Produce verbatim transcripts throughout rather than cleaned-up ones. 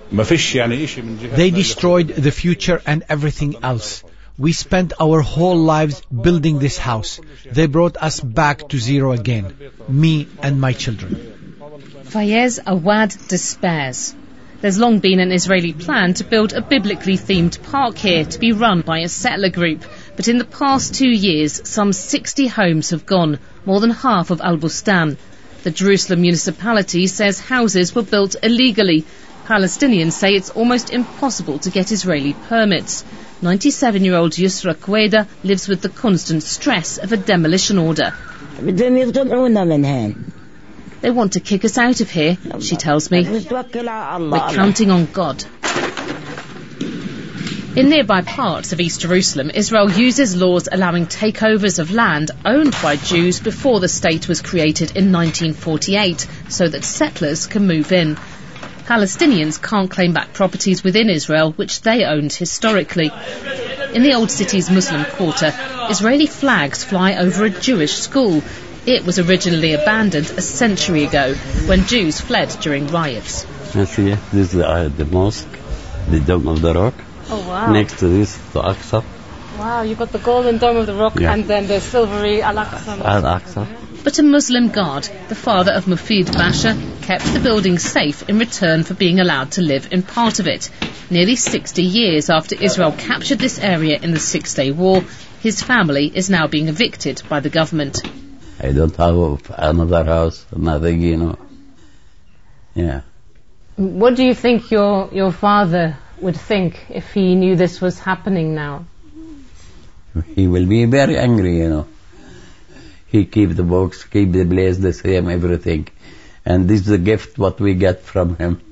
They destroyed the future and everything else. We spent our whole lives building this house. They brought us back to zero again, me and my children. Fayez Awad despairs. There's long been an Israeli plan to build a biblically themed park here to be run by a settler group. But in the past two years, some sixty homes have gone, more than half of Al Bustan. The Jerusalem municipality says houses were built illegally. Palestinians say it's almost impossible to get Israeli permits. ninety-seven-year-old Yusra Queda lives with the constant stress of a demolition order. They want to kick us out of here, she tells me. We're counting on God. In nearby parts of East Jerusalem, Israel uses laws allowing takeovers of land owned by Jews before the state was created in nineteen forty-eight, so that settlers can move in. Palestinians can't claim back properties within Israel which they owned historically. In the old city's Muslim quarter, Israeli flags fly over a Jewish school. It was originally abandoned a century ago when Jews fled during riots. This is the, uh, the mosque, the Dome of the Rock. Oh, wow. Next to this, the Aqsa. Wow, you've got the golden Dome of the Rock, yeah, and then the silvery Al-Aqsa. Al-Aqsa. But a Muslim guard, the father of Mufid Basha, kept the building safe in return for being allowed to live in part of it. Nearly sixty years after Israel captured this area in the Six-Day War, his family is now being evicted by the government. I don't have another house, nothing, you know. Yeah. What do you think your, your father would think if he knew this was happening now? He will be very angry, you know. He keep the books, keep the place the same, everything. And this is the gift what we get from him.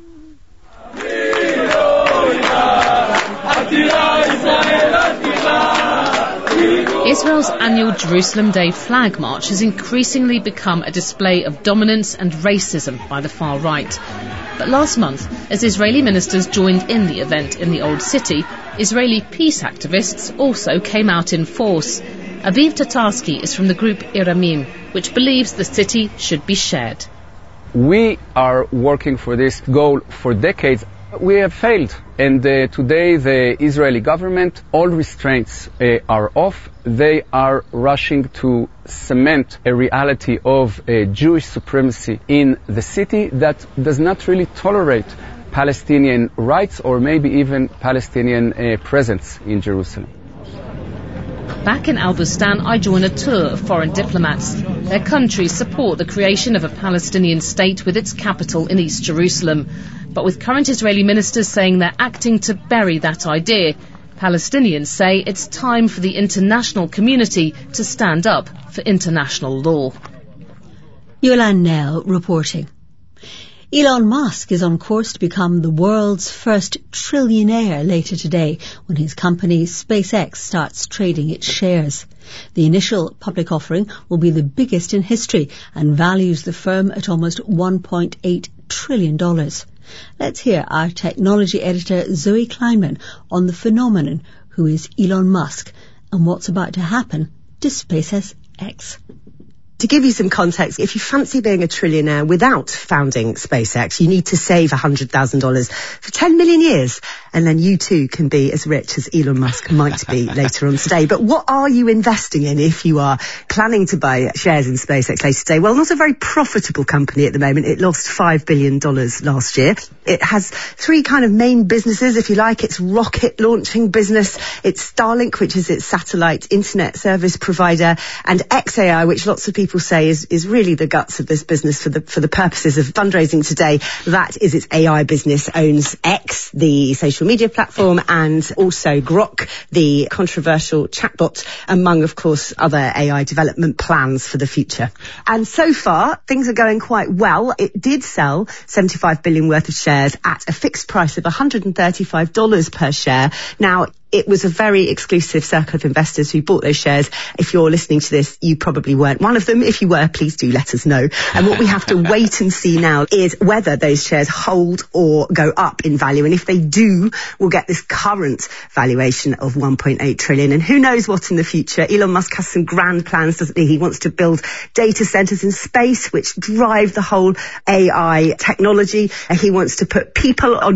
Israel's annual Jerusalem Day flag march has increasingly become a display of dominance and racism by the far right. But last month, as Israeli ministers joined in the event in the Old City, Israeli peace activists also came out in force. Aviv Tatarsky is from the group Iramim, which believes the city should be shared. We are working for this goal for decades. We have failed, and uh, today the Israeli government, all restraints uh, are off. They are rushing to cement a reality of uh, Jewish supremacy in the city that does not really tolerate Palestinian rights or maybe even Palestinian uh, presence in Jerusalem. Back in Al Bustan, I join a tour of foreign diplomats. Their countries support the creation of a Palestinian state with its capital in East Jerusalem. But with current Israeli ministers saying they're acting to bury that idea, Palestinians say it's time for the international community to stand up for international law. Yolande Nell reporting. Elon Musk is on course to become the world's first trillionaire later today when his company SpaceX starts trading its shares. The initial public offering will be the biggest in history and values the firm at almost one point eight trillion dollars. Let's hear our technology editor Zoe Kleinman on the phenomenon who is Elon Musk and what's about to happen to SpaceX. To give you some context, if you fancy being a trillionaire without founding SpaceX, you need to save one hundred thousand dollars for ten million years, and then you too can be as rich as Elon Musk might be later on today. But what are you investing in if you are planning to buy shares in SpaceX later today? Well, not a very profitable company at the moment. It lost five billion dollars last year. It has three kind of main businesses, if you like. It's rocket launching business, it's Starlink, which is its satellite internet service provider, and X A I, which lots of people People say is, is really the guts of this business for the for the purposes of fundraising today. That is its A I business, owns X, the social media platform, and also Grok, the controversial chatbot, among, of course, other A I development plans for the future. And so far, things are going quite well. It did sell seventy-five billion worth of shares at a fixed price of one hundred thirty-five dollars per share. Now, it was a very exclusive circle of investors who bought those shares. If you're listening to this, you probably weren't one of them. If you were, please do let us know. And what we have to wait and see now is whether those shares hold or go up in value. And if they do, we'll get this current valuation of one point eight trillion. And who knows what in the future. Elon Musk has some grand plans, doesn't he? He wants to build data centers in space, which drive the whole A I technology. He wants to put people on